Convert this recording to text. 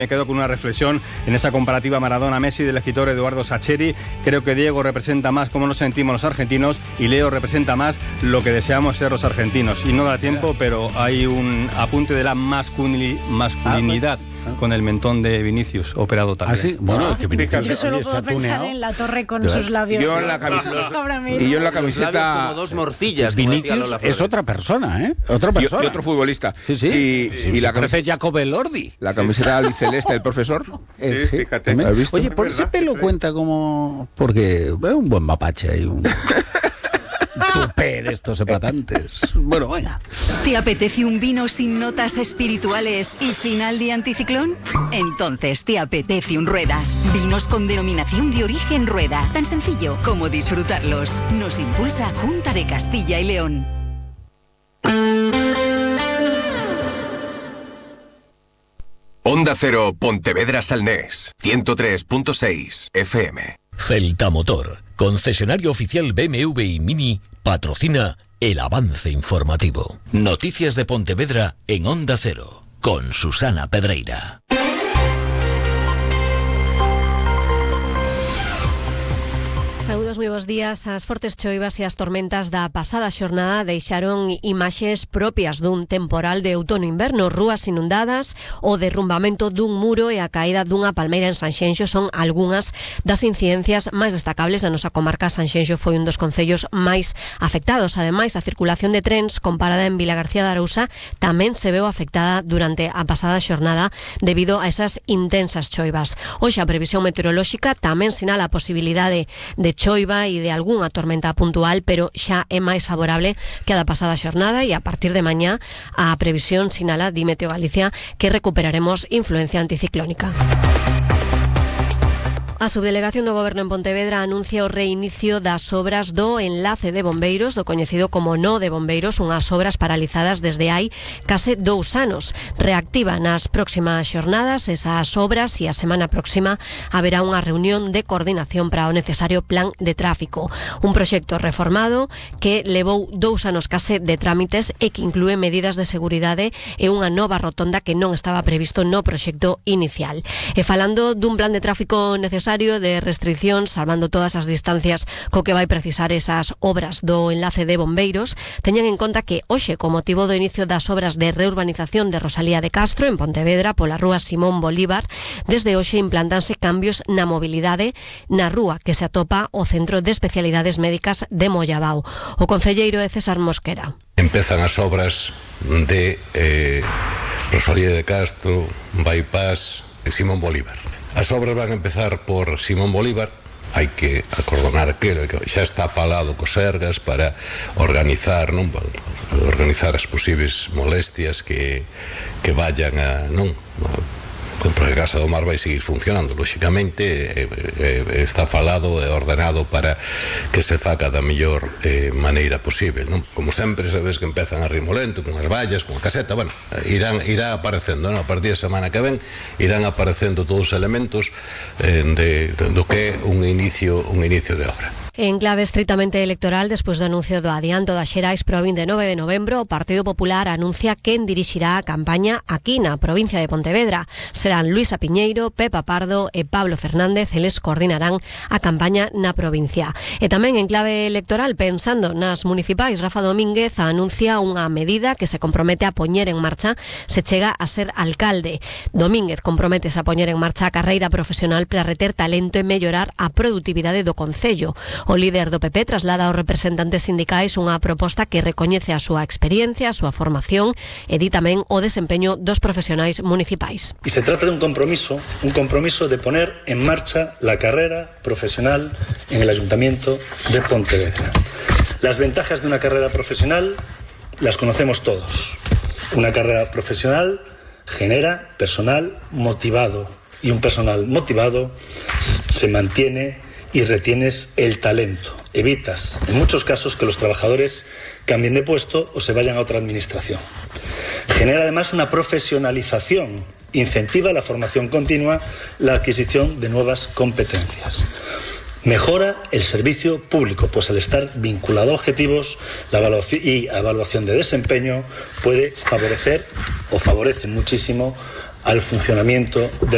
Me quedo con una reflexión en esa comparativa Maradona-Messi del escritor Eduardo Sacheri. Creo que Diego representa más cómo nos sentimos los argentinos y Leo representa más lo que deseamos ser los argentinos. Y no da tiempo, pero hay un apunte de la masculinidad con el mentón de Vinicius, operado también. ¿Ah, sí? Bueno, es que Vinicius, yo solo puedo pensar en la torre con sus labios. Yo en la camiseta como dos morcillas. Vinicius es otra persona, ¿eh? Otra persona. Y otro futbolista. Sí. Y la parece Jacob Elordi. La camiseta albiceleste del profesor. Sí, fíjate. ¿Has visto? Oye, por ese pelo cuenta como... Porque es un buen mapache ahí, un tupé de estos epatantes. Bueno, venga. ¿Te apetece un vino sin notas espirituales y final de anticiclón? Entonces te apetece un Rueda. Vinos con denominación de origen Rueda. Tan sencillo como disfrutarlos. Nos impulsa Junta de Castilla y León. Onda Cero Pontevedra Salnés, 103.6 FM. Celta Motor, concesionario oficial BMW y Mini, patrocina el avance informativo. Noticias de Pontevedra en Onda Cero, con Susana Pedreira. Saúdos, moi bons días. As fortes choivas e as tormentas da pasada xornada deixaron imaxes propias dun temporal de outono-inverno. Rúas inundadas, o derrumbamento dun muro e a caída dunha palmeira en Sanxenxo son algunhas das incidencias máis destacables da nosa comarca. Sanxenxo foi un dos concellos máis afectados. Ademais, a circulación de trens comparada en Vilagarcía de Arousa tamén se veu afectada durante a pasada xornada debido a esas intensas choivas. Hoxe a previsión meteorolóxica tamén sinala a posibilidade de choiva e de algunha tormenta puntual, pero xa é máis favorable que a da pasada xornada e a partir de mañá a previsión sinala di Meteo Galicia que recuperaremos influencia anticiclónica. A Subdelegación do Goberno en Pontevedra anuncia o reinicio das obras do enlace de bombeiros, do coñecido como nó de bombeiros, unhas obras paralizadas desde hai case 2 anos. Reactiva nas próximas xornadas esas obras e a semana próxima haberá unha reunión de coordinación para o necesario plan de tráfico. Un proxecto reformado que levou 2 anos case de trámites e que inclúe medidas de seguridade e unha nova rotonda que non estaba previsto no proxecto inicial. E falando dun plan de tráfico necesario de restricción, salvando todas as distancias co que vai precisar esas obras do enlace de bombeiros, teñan en conta que hoxe, con motivo do inicio das obras de reurbanización de Rosalía de Castro en Pontevedra pola rúa Simón Bolívar, desde hoxe implantanse cambios na mobilidade na rúa que se atopa o Centro de Especialidades Médicas de Mollabao. O concelleiro é César Mosquera. Empezan as obras de Rosalía de Castro, Bypass e Simón Bolívar. As obras van a empezar por Simón Bolívar. Hai que acordonar aquilo que xa está falado cos Sergas para organizar, non? Para organizar as posibles molestias que vayan a, non? Porque a Casa do Mar vai seguir funcionando, lóxicamente está falado e ordenado para que se faga da mellor maneira posible, non? Como sempre, sabes que empezan a ritmo lento, con as vallas, con a caseta, bueno, irá aparecendo, non? A partir da semana que ven irán aparecendo todos os elementos do que é un inicio de obra. En clave estritamente electoral, despois do anuncio do adianto das xerais para o 29 de novembro, o Partido Popular anuncia quen dirixirá a campaña aquí na provincia de Pontevedra. Serán Luisa Piñeiro, Pepa Pardo e Pablo Fernández, eles coordinarán a campaña na provincia. E tamén en clave electoral, pensando nas municipais, Rafa Domínguez anuncia unha medida que se compromete a poñer en marcha se chega a ser alcalde. Domínguez comprometese a poñer en marcha a carreira profesional para reter talento e mellorar a produtividade do concello. O líder do PP traslada aos representantes sindicais unha proposta que recoñece a súa experiencia, a súa formación e di tamén o desempeño dos profesionais municipais. Y se trata de un compromiso de poner en marcha la carrera profesional en el Ayuntamiento de Pontevedra. Las ventajas de una carrera profesional las conocemos todos. Una carrera profesional genera personal motivado y un personal motivado se mantiene y retienes el talento. Evitas, en muchos casos, que los trabajadores cambien de puesto o se vayan a otra administración. Genera además una profesionalización, incentiva la formación continua, la adquisición de nuevas competencias. Mejora el servicio público, pues al estar vinculado a objetivos la evaluación de desempeño puede favorecer o favorece muchísimo al funcionamiento del